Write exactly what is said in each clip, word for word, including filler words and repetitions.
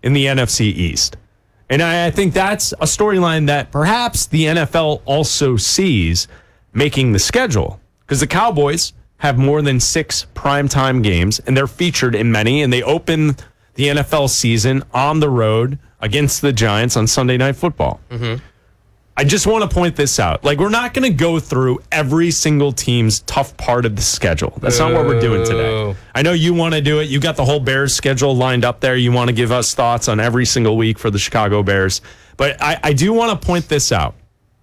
in the N F C East. And I, I think that's a storyline that perhaps the N F L also sees making the schedule, because the Cowboys have more than six primetime games, and they're featured in many, and they open the N F L season on the road against the Giants on Sunday Night Football. Mm-hmm. I just want to point this out. Like, we're not going to go through every single team's tough part of the schedule. That's not what we're doing today. I know you want to do it. You got the whole Bears schedule lined up there. You want to give us thoughts on every single week for the Chicago Bears. But I, I do want to point this out.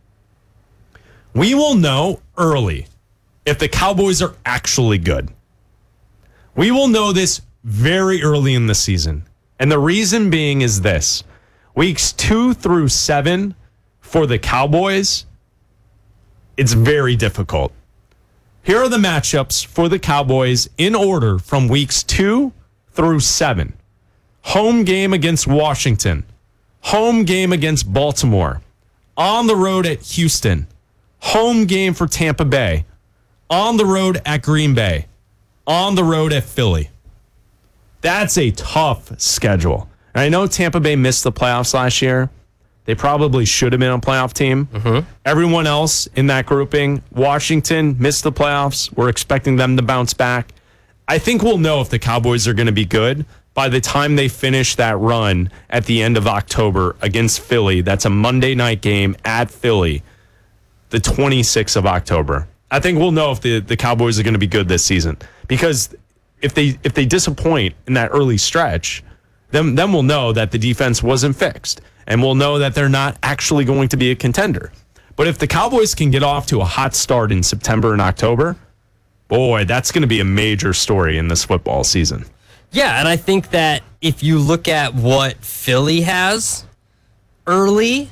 We will know early if the Cowboys are actually good. We will know this very early in the season. And the reason being is this. Weeks two through seven for the Cowboys, it's very difficult. Here are the matchups for the Cowboys in order from weeks two through seven. Home game against Washington. Home game against Baltimore. On the road at Houston. Home game for Tampa Bay. On the road at Green Bay. On the road at Philly. That's a tough schedule. And I know Tampa Bay missed the playoffs last year. They probably should have been a playoff team. Mm-hmm. Everyone else in that grouping, Washington missed the playoffs. We're expecting them to bounce back. I think we'll know if the Cowboys are going to be good by the time they finish that run at the end of October against Philly. That's a Monday night game at Philly, the twenty-sixth of October. I think we'll know if the, the Cowboys are going to be good this season. Because if they if they disappoint in that early stretch, then, then we'll know that the defense wasn't fixed. And we'll know that they're not actually going to be a contender. But if the Cowboys can get off to a hot start in September and October, boy, that's going to be a major story in this football season. Yeah, and I think that if you look at what Philly has early,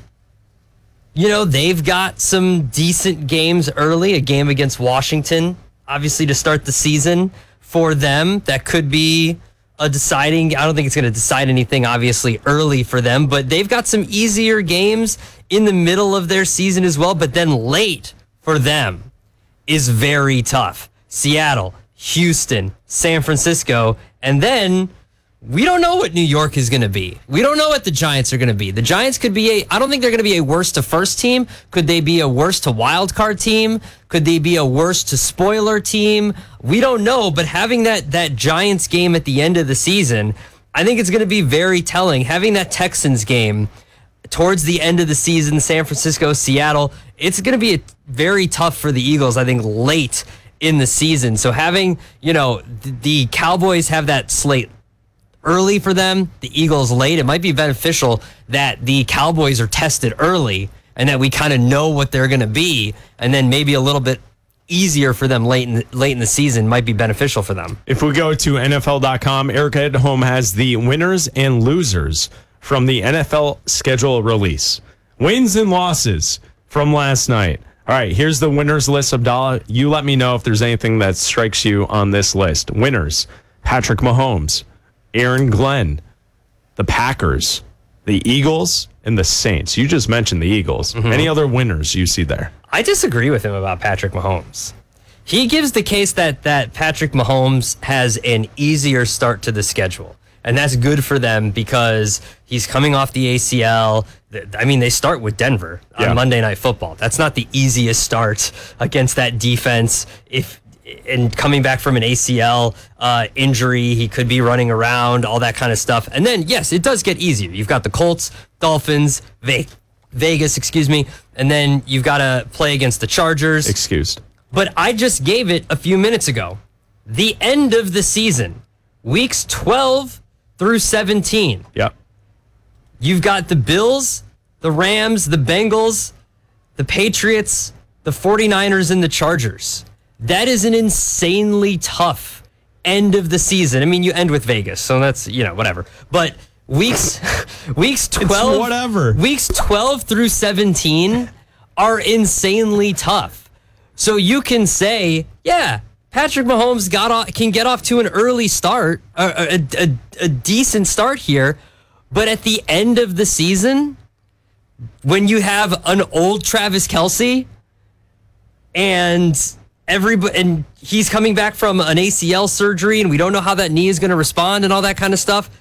you know, they've got some decent games early. A game against Washington, obviously, to start the season for them. That could be a deciding, I don't think it's going to decide anything, obviously, early for them, but they've got some easier games in the middle of their season as well, but then late for them is very tough. Seattle, Houston, San Francisco, and then we don't know what New York is going to be. We don't know what the Giants are going to be. The Giants could be a, I don't think they're going to be a worst to first team. Could they be a worst to wild card team? Could they be a worst to spoiler team? We don't know, but having that that Giants game at the end of the season, I think it's going to be very telling. Having that Texans game towards the end of the season, San Francisco, Seattle, it's going to be a, very tough for the Eagles, I think, late in the season. So having, you know, the, the Cowboys have that slate early for them, the Eagles late, it might be beneficial that the Cowboys are tested early and that we kind of know what they're going to be, and then maybe a little bit easier for them late in the, late in the season might be beneficial for them. If we go to N F L dot com, Erica at home has the winners and losers from the N F L schedule release. Wins and losses from last night. All right, here's the winners list, Abdallah. You let me know if there's anything that strikes you on this list. Winners, Patrick Mahomes, Aaron Glenn, the Packers, the Eagles, and the Saints. You just mentioned the Eagles. Mm-hmm. Any other winners you see there? I disagree with him about Patrick Mahomes. He gives the case that that Patrick Mahomes has an easier start to the schedule. And that's good for them because he's coming off the A C L. I mean, they start with Denver on yeah. Monday Night Football. That's not the easiest start against that defense. If and coming back from an A C L uh, injury, he could be running around, all that kind of stuff. And then, yes, it does get easier. You've got the Colts, Dolphins, Ve- Vegas, excuse me, and then you've got to play against the Chargers. Excused. But I just gave it a few minutes ago. The end of the season, weeks twelve through seventeen. Yep. You've got the Bills, the Rams, the Bengals, the Patriots, the 49ers, and the Chargers. That is an insanely tough end of the season. I mean, you end with Vegas, so that's, you know, whatever. But weeks weeks twelve it's whatever. Weeks twelve through seventeen are insanely tough. So you can say, yeah, Patrick Mahomes got off, can get off to an early start, a, a, a, a decent start here, but at the end of the season, when you have an old Travis Kelce and everybody, and he's coming back from an A C L surgery, and we don't know how that knee is going to respond and all that kind of stuff,